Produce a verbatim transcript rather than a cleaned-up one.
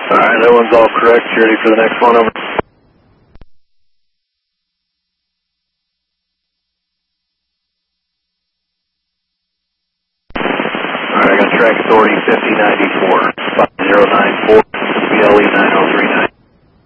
Alright, that one's all correct. You ready for the next one? Over. Alright, I got track authority fifty ninety-four, five zero nine four.